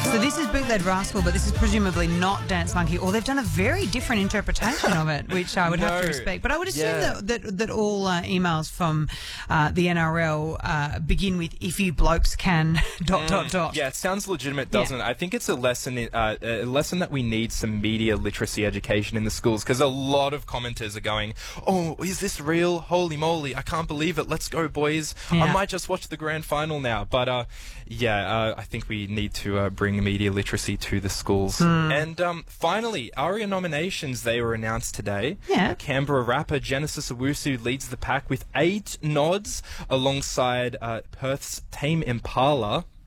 So this is Bootleg Rascal, but this is presumably not Dance Monkey, or they've done a very different interpretation of it, which I would have to respect. But I would assume that all emails from the NRL begin with "if you blokes can." ... Yeah, it sounds legitimate, doesn't it? I think it's a lesson that we need some media literacy education in the schools, because a lot of commenters are going, "Oh, is this real? Holy moly, I can't believe it. Let's go, boys. I might just watch the grand final now." But I think we need to bring media literacy to the schools. And finally, ARIA nominations, they were announced today. Canberra rapper Genesis Owusu leads the pack with 8 nods alongside Perth's Tame Impala.